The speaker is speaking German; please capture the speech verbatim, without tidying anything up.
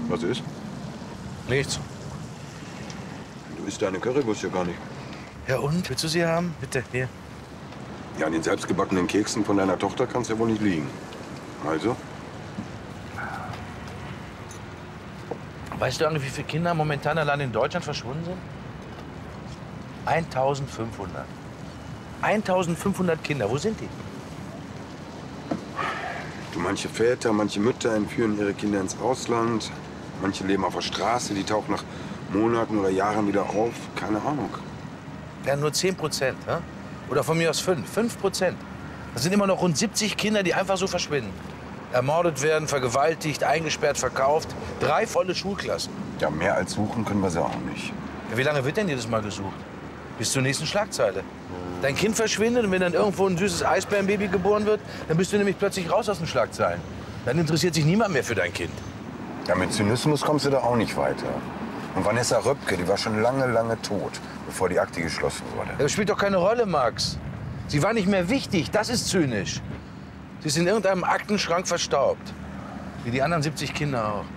Was ist? Nichts. Du isst deine Currywurst ja gar nicht. Ja und? Willst du sie haben? Bitte, hier. Ja, an den selbstgebackenen Keksen von deiner Tochter kannst ja wohl nicht liegen. Also? Weißt du eigentlich, wie viele Kinder momentan allein in Deutschland verschwunden sind? eintausendfünfhundert. eintausendfünfhundert Kinder. Wo sind die? Du, manche Väter, manche Mütter entführen ihre Kinder ins Ausland. Manche leben auf der Straße, die tauchen nach Monaten oder Jahren wieder auf. Keine Ahnung. Ja, nur zehn Prozent. Hä? Oder von mir aus fünf. fünf Prozent. Das sind immer noch rund siebzig Kinder, die einfach so verschwinden. Ermordet werden, vergewaltigt, eingesperrt, verkauft. Drei volle Schulklassen. Ja, mehr als suchen können wir sie auch nicht. Ja, wie lange wird denn jedes Mal gesucht? Bis zur nächsten Schlagzeile. Dein Kind verschwindet und wenn dann irgendwo ein süßes Eisbärenbaby geboren wird, dann bist du nämlich plötzlich raus aus den Schlagzeilen. Dann interessiert sich niemand mehr für dein Kind. Ja, mit Zynismus kommst du da auch nicht weiter. Und Vanessa Röpke, die war schon lange, lange tot, bevor die Akte geschlossen wurde. Das spielt doch keine Rolle, Max. Sie war nicht mehr wichtig, das ist zynisch. Sie ist in irgendeinem Aktenschrank verstaubt. Wie die anderen siebzig Kinder auch.